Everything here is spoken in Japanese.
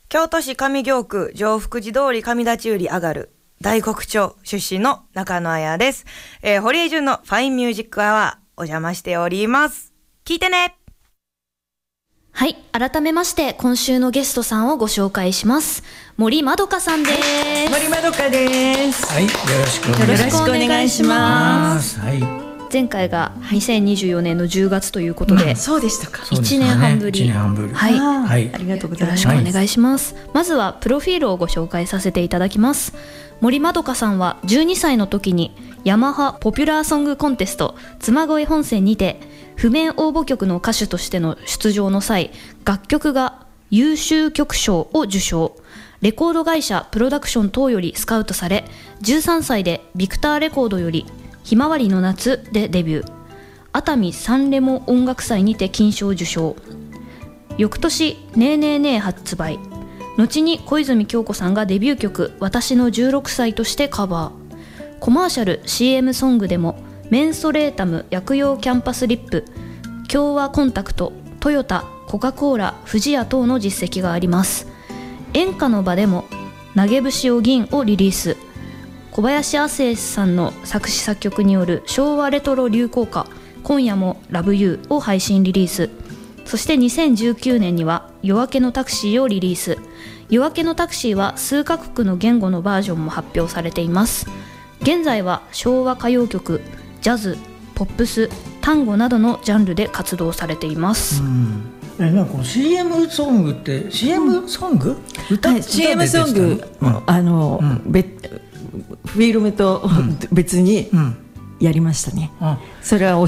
京都市上京区上福寺通り上立売上がる大黒町出身の中野彩です。堀江純のファインミュージックアワーお邪魔しております。聞いてね。 はい、改めまして今週のゲストさんをご紹介します。森まどかさんです。 森まどかです。 はい、よろしくお願いします。 はい。 前回が2024年の10月ということで、 そうでしたか。 1年半ぶり。 1年半ぶり。 はい、 はい、 ありがとうございます。 よろしくお願いします。まずはプロフィールをご紹介させていただきます。森まどかさんは12歳の時にヤマハポピュラーソングコンテスト妻恋本選にて譜面応募曲の歌手としての出場の際、楽曲が優秀曲賞を受賞。レコード会社プロダクション等よりスカウトされ、13歳でビクターレコードよりひまわりの夏でデビュー。熱海サンレモ音楽祭にて金賞受賞。翌年ねえねえねえ発売。後に小泉京子さんがデビュー曲私の16歳としてカバー。コマーシャル CM ソングでもメンソレータム薬用キャンパスリップ、共和コンタクト、トヨタ、コカ・コーラ、富士屋等の実績があります。演歌の場でも投げ節を銀をリリース。小林亜生さんの作詞作曲による昭和レトロ流行歌今夜もラブユーを配信リリース。そして2019年には夜明けのタクシーをリリース。夜明けのタクシーは数カ国の言語のバージョンも発表されています。現在は昭和歌謡曲、ジャズ、ポップス、単語などのジャンルで活動されています。 なんか CM ソングって CM ソング、 はい、CM ソング、フィルムと別にやりましたね。それはお